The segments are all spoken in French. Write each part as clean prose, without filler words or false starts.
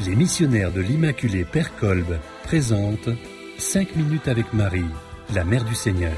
Les missionnaires de l'Immaculée Père Kolb présentent 5 minutes avec Marie, la Mère du Seigneur.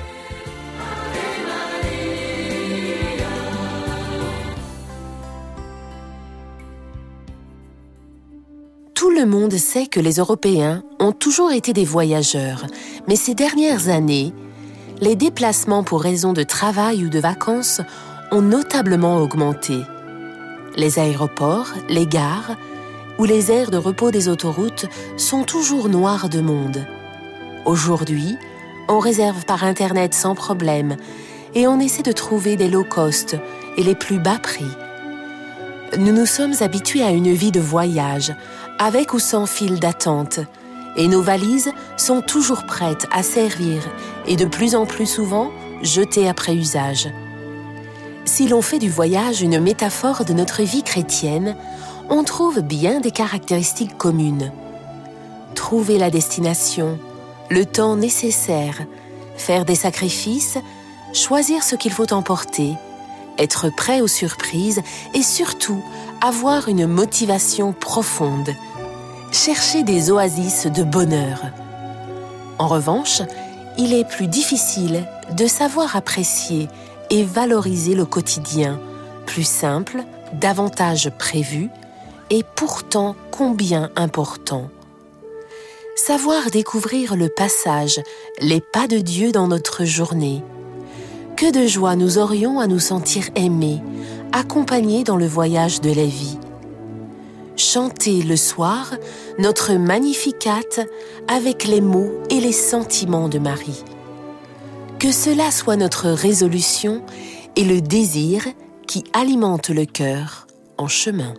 Tout le monde sait que les Européens ont toujours été des voyageurs, mais ces dernières années, les déplacements pour raison de travail ou de vacances ont notablement augmenté. Les aéroports, les gares ou les aires de repos des autoroutes sont toujours noirs de monde. Aujourd'hui, on réserve par Internet sans problème et on essaie de trouver des low cost et les plus bas prix. Nous nous sommes habitués à une vie de voyage, avec ou sans file d'attente, et nos valises sont toujours prêtes à servir et de plus en plus souvent jetées après usage. Si l'on fait du voyage une métaphore de notre vie chrétienne, on trouve bien des caractéristiques communes. Trouver la destination, le temps nécessaire, faire des sacrifices, choisir ce qu'il faut emporter, être prêt aux surprises et surtout avoir une motivation profonde, chercher des oasis de bonheur. En revanche, il est plus difficile de savoir apprécier et valoriser le quotidien, plus simple, davantage prévu et pourtant combien important. Savoir découvrir le passage, les pas de Dieu dans notre journée. Que de joie nous aurions à nous sentir aimés, accompagnés dans le voyage de la vie. Chanter le soir notre Magnificat avec les mots et les sentiments de Marie. Que cela soit notre résolution et le désir qui alimente le cœur en chemin.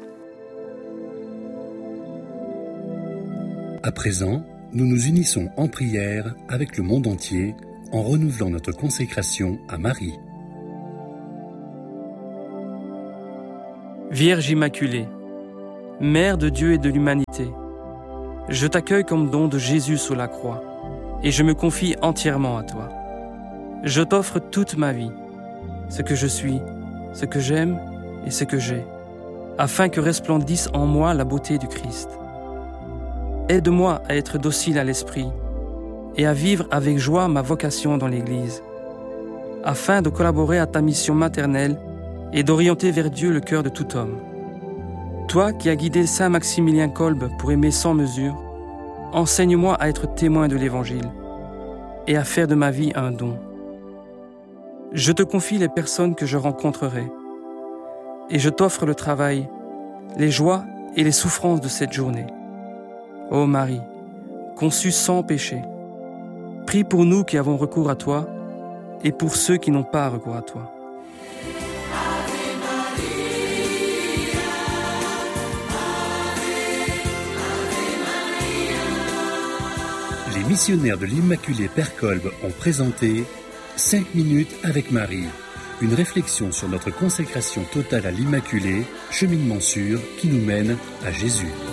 À présent, nous nous unissons en prière avec le monde entier en renouvelant notre consécration à Marie. Vierge Immaculée, Mère de Dieu et de l'humanité, je t'accueille comme don de Jésus sous la croix et je me confie entièrement à toi. Je t'offre toute ma vie, ce que je suis, ce que j'aime et ce que j'ai, afin que resplendisse en moi la beauté du Christ. Aide-moi à être docile à l'esprit et à vivre avec joie ma vocation dans l'Église, afin de collaborer à ta mission maternelle et d'orienter vers Dieu le cœur de tout homme. Toi qui as guidé Saint Maximilien Kolb pour aimer sans mesure, enseigne-moi à être témoin de l'Évangile et à faire de ma vie un don. Je te confie les personnes que je rencontrerai et je t'offre le travail, les joies et les souffrances de cette journée. Ô Marie, conçue sans péché, prie pour nous qui avons recours à toi et pour ceux qui n'ont pas recours à toi. Les missionnaires de l'Immaculée Père Kolb ont présenté 5 minutes avec Marie, une réflexion sur notre consécration totale à l'Immaculée, cheminement sûr qui nous mène à Jésus.